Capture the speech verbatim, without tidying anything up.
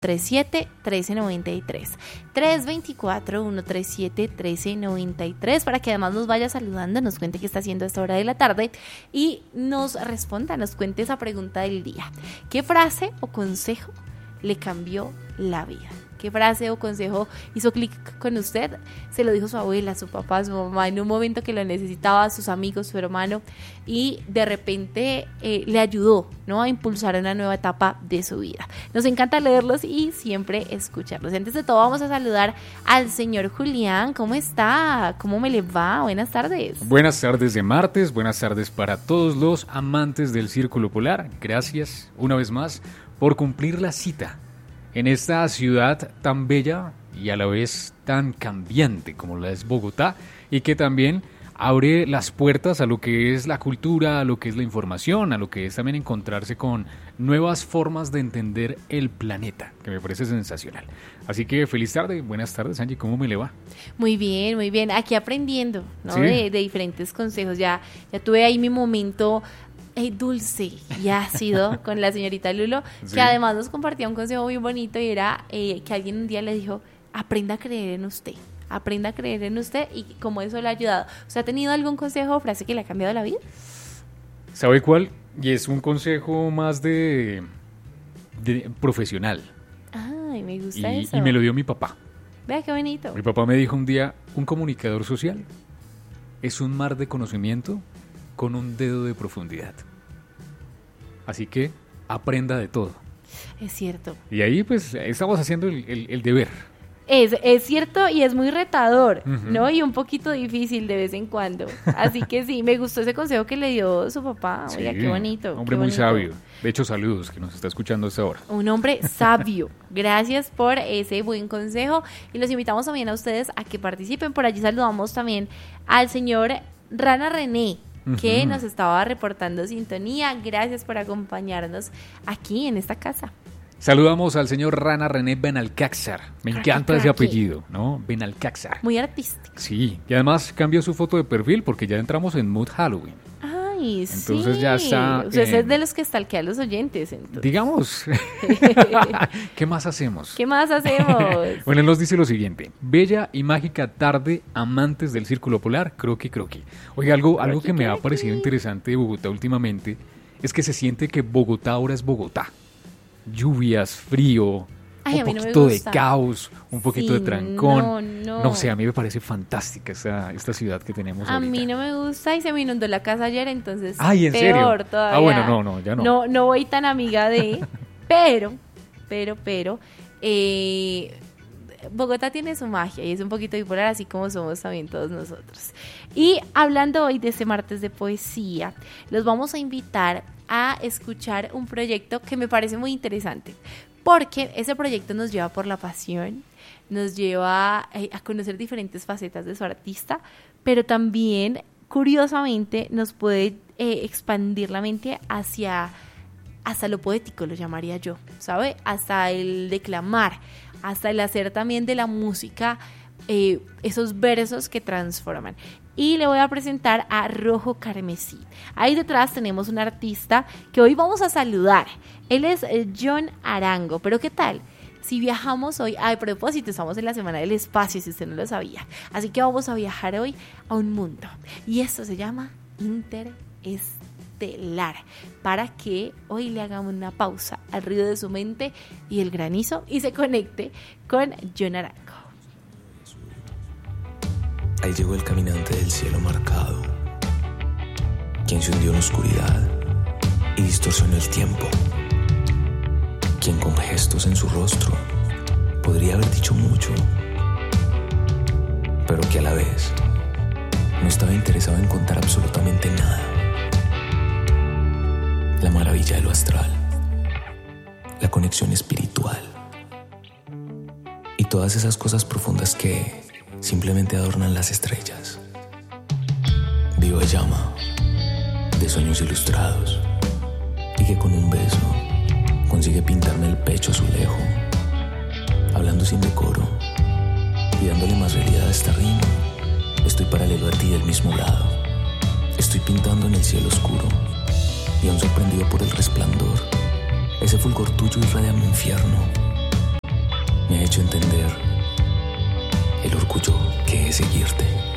tres siete, uno tres nueve tres. tres dos cuatro, uno tres siete, uno tres nueve tres, para que además nos vaya saludando, nos cuente qué está haciendo a esta hora de la tarde y nos responda, nos cuente esa pregunta del día. ¿Qué frase o consejo le cambió la vida? ¿Qué frase o consejo hizo clic con usted? Se lo dijo su abuela, su papá, su mamá, en un momento que lo necesitaba, sus amigos, su hermano, y de repente eh, le ayudó, ¿no?, a impulsar una nueva etapa de su vida. Nos encanta leerlos y siempre escucharlos. Antes de todo, vamos a saludar al señor Julián. ¿Cómo está? ¿Cómo me le va? Buenas tardes. Buenas tardes de martes, buenas tardes para todos los amantes del Círculo Polar. Gracias una vez más por cumplir la cita en esta ciudad tan bella y a la vez tan cambiante como la es Bogotá, y que también abre las puertas a lo que es la cultura, a lo que es la información, a lo que es también encontrarse con nuevas formas de entender el planeta, que me parece sensacional. Así que feliz tarde, buenas tardes, Angie, ¿cómo me le va? Muy bien, muy bien, aquí aprendiendo, ¿no? ¿Sí? de, de diferentes consejos. Ya, ya tuve ahí mi momento Eh, dulce y ácido con la señorita Lulo, sí, que además nos compartía un consejo muy bonito, y era eh, que alguien un día le dijo: aprenda a creer en usted, aprenda a creer en usted, y cómo eso le ha ayudado. ¿Usted ha tenido algún consejo o frase que le ha cambiado la vida? ¿Sabe cuál? Y es un consejo más de, de profesional. Ay, me gusta y, eso. Y me lo dio mi papá. Vea qué bonito. Mi papá me dijo un día: un comunicador social es un mar de conocimiento con un dedo de profundidad. Así que aprenda de todo. Es cierto. Y ahí pues estamos haciendo el, el, el deber. Es, es cierto, y es muy retador, Uh-huh. ¿no? Y un poquito difícil de vez en cuando. Así que sí, me gustó ese consejo que le dio su papá. Oiga, Sí, qué bonito. Un hombre qué muy bonito. sabio. De hecho, saludos, que nos está escuchando a esta hora. Un hombre sabio. Gracias por ese buen consejo. Y los invitamos también a ustedes a que participen. Por allí saludamos también al señor Rana René, que Uh-huh. nos estaba reportando sintonía. Gracias por acompañarnos aquí en esta casa. Saludamos al señor Rana René Benalcázar. Me Cracky, encanta ese cracky. apellido, ¿no? Benalcázar. Muy artístico. Sí, y además cambió su foto de perfil porque ya entramos en mood Halloween. Ay, Entonces sí. ya está Usted en- es de los que stalkea a los oyentes, entonces. Digamos, ¿qué más hacemos? ¿Qué más hacemos? Bueno, él nos dice lo siguiente: bella y mágica tarde, amantes del Círculo Polar, croqui croqui. Oiga, algo, algo que me ha croqui. parecido interesante de Bogotá últimamente es que se siente que Bogotá ahora es Bogotá. Lluvias, frío, Ay, a un mí no me poquito de gusta. caos, un poquito Sí, de trancón. no, no. sé, a mí me parece fantástica esta, esta ciudad que tenemos A ahorita. mí no me gusta, y se me inundó la casa ayer, entonces Ay, ¿en serio? peor todavía. Ah, bueno, no, no, ya no. No, no voy tan amiga de, pero, pero, pero, eh, Bogotá tiene su magia y es un poquito bipolar, así como somos también todos nosotros. Y hablando hoy de este martes de poesía, los vamos a invitar a escuchar un proyecto que me parece muy interesante, porque ese proyecto nos lleva por la pasión, nos lleva eh, a conocer diferentes facetas de su artista, pero también, curiosamente, nos puede eh, expandir la mente hacia, hasta lo poético, lo llamaría yo, ¿sabe? Hasta el declamar, hasta el hacer también de la música eh, esos versos que transforman. Y le voy a presentar a Rojo Carmesí. Ahí detrás tenemos un artista que hoy vamos a saludar. Él es eh, John Arango. Pero ¿qué tal si viajamos hoy? A propósito, estamos en la Semana del Espacio, si usted no lo sabía. Así que vamos a viajar hoy a un mundo. Y esto se llama Interestelar. Para que hoy le hagamos una pausa al ruido de su mente y el granizo y se conecte con John Arango. Ahí llegó el caminante del cielo marcado, quien se hundió en oscuridad y distorsionó el tiempo, quien con gestos en su rostro podría haber dicho mucho, pero que a la vez no estaba interesado en contar absolutamente nada. La maravilla de lo astral, la conexión espiritual y todas esas cosas profundas que simplemente adornan las estrellas. Viva llama de sueños ilustrados, y que con un beso consigue pintarme el pecho azulejo, hablando sin decoro y dándole más realidad a esta rima. Estoy paralelo a ti del mismo lado, estoy pintando en el cielo oscuro, y aún sorprendido por el resplandor, ese fulgor tuyo irradia mi infierno. me ha hecho entender el orgullo que es seguirte.